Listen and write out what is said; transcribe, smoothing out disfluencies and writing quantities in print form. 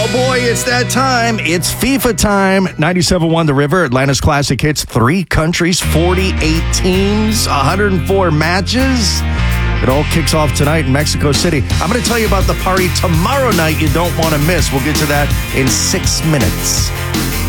Oh boy, it's that time. It's FIFA time. 97.1 The River, Atlanta's classic hits. 3 countries, 48 teams, 104 matches. It all kicks off tonight in Mexico City. I'm going to tell you about the party tomorrow night you don't want to miss. We'll get to that in 6 minutes.